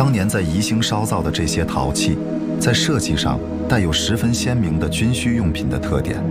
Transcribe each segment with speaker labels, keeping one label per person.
Speaker 1: 当年在宜兴烧造的这些陶器，在设计上带有十分鲜明的军需用品的特点。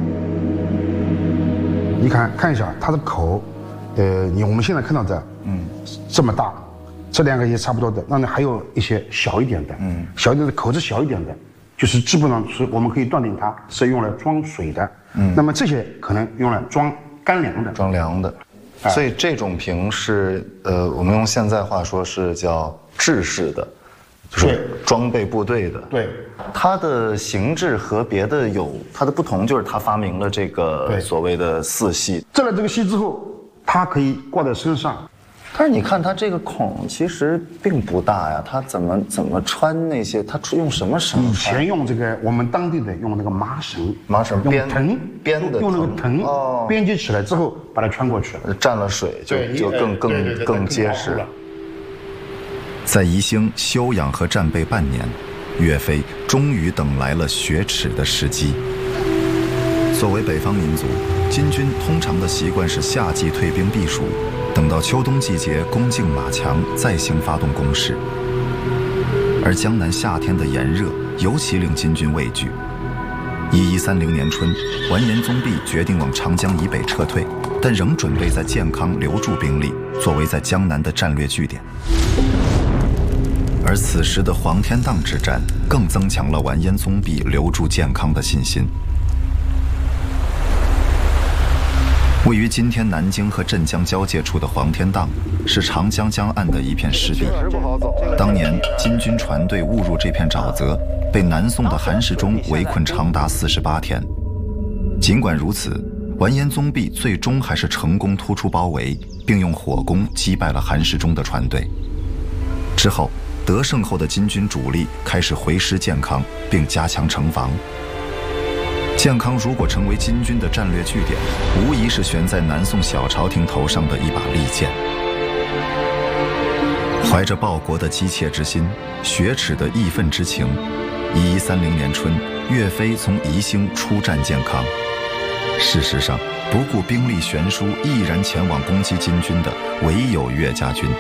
Speaker 2: 你看一下它的口，我们现在看到的，这么大，这两个也差不多的。那还有一些小一点的，小一点的口子小一点的，就是基本上是我们可以断定它是用来装水的。那么这些可能用来装干粮的。
Speaker 1: 装粮的。所以这种瓶是我们用现在话说是叫制式的，就是装备部队的。
Speaker 2: 对，
Speaker 1: 它的形制和别的有它的不同，就是它发明了这个所谓的四系。
Speaker 2: 制了这个系之后，它可以挂在身上。
Speaker 1: 但是你看它这个孔其实并不大呀，它怎么穿那些？它用什么绳？
Speaker 2: 以前用这个我们当地的用那个麻绳，
Speaker 1: 用藤编的，
Speaker 2: 用那个藤编辑起来之后把它穿过去，
Speaker 1: 沾了水就更结实了。在宜兴休养和战备半年，岳飞终于等来了雪耻的时机。作为北方民族，金军通常的习惯是夏季退兵避暑，等到秋冬季节攻进马强，再行发动攻势。而江南夏天的炎热尤其令金军畏惧。1130年春，完颜宗弼决定往长江以北撤退，但仍准备在建康留驻兵力，作为在江南的战略据点。而此时的黄天荡之战更增强了完颜宗弼留驻建康的信心。位于今天南京和镇江交界处的黄天荡，是长江江岸的一片湿地。当年金军船队误入这片沼泽，被南宋的韩世忠围困长达48天。尽管如此，完颜宗弼最终还是成功突出包围，并用火攻击败了韩世忠的船队。之后，得胜后的金军主力开始回师建康，并加强城防。建康如果成为金军的战略据点，无疑是悬在南宋小朝廷头上的一把利剑。怀着报国的急切之心，雪耻的义愤之情，1130年春，岳飞从宜兴出战建康。事实上，不顾兵力悬殊，毅然前往攻击金军的唯有岳家军。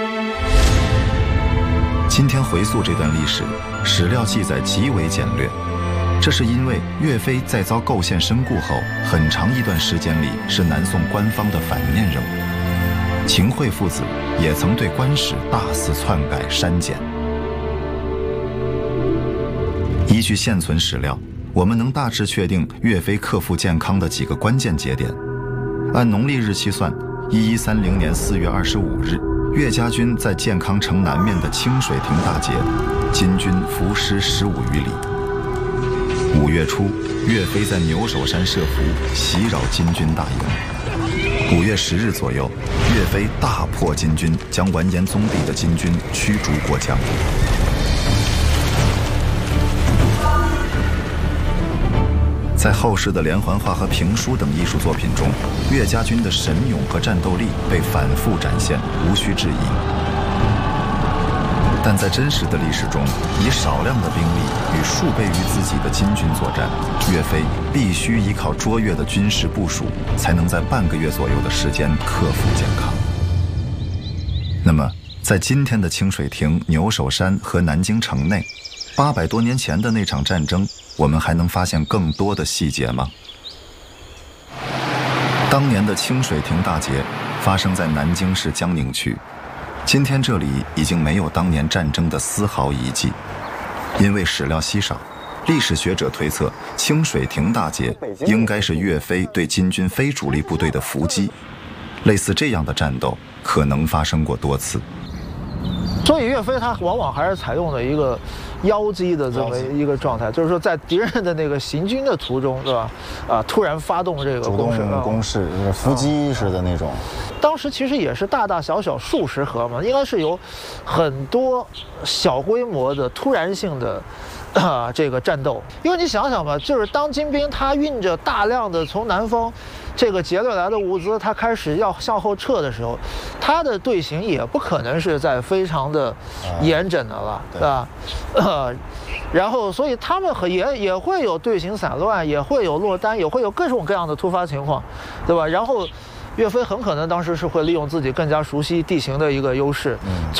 Speaker 1: 今天回溯这段历史，史料记载极为简略。这是因为岳飞在遭构陷身故后，很长一段时间里是南宋官方的反面人物。秦桧父子也曾对官史大肆篡改删减。依据现存史料，我们能大致确定岳飞克复建康的几个关键节点。按农历日期算，1130年4月25日，岳家军在建康城南面的清水亭大捷，金军伏尸15余里。5月初，岳飞在牛首山设伏，袭扰金军大营。5月10日左右，岳飞大破金军，将完颜宗弼的金军驱逐过江。在后世的连环画和评书等艺术作品中，岳家军的神勇和战斗力被反复展现，无需质疑。但在真实的历史中，以少量的兵力与数倍于自己的金军作战，岳飞必须依靠卓越的军事部署，才能在半个月左右的时间克服建康。那么，在今天的清水亭、牛首山和南京城内，800多年前的那场战争，我们还能发现更多的细节吗？当年的清水亭大捷发生在南京市江宁区。今天这里已经没有当年战争的丝毫遗迹，因为史料稀少，历史学者推测清水亭大捷应该是岳飞对金军非主力部队的伏击。类似这样的战斗可能发生过多次。
Speaker 3: 所以岳飞他往往还是采用了一个邀击的这么一个状态，就是说在敌人的那个行军的途中，对吧？突然发动这个
Speaker 1: 主动攻势，就是伏击式的那种。
Speaker 3: 当时其实也是大大小小数十合嘛，应该是有很多小规模的突然性的这个战斗。因为你想想吧，就是当金兵他运着大量的从南方这个劫掠来的物资，他开始要向后撤的时候，他的队形也不可能是在非常的严整的了，对吧？然后所以他们也会有队形散乱，也会有落单，也会有各种各样的突发情况，对吧？然后岳飞很可能当时是会利用自己更加熟悉地形的一个优势，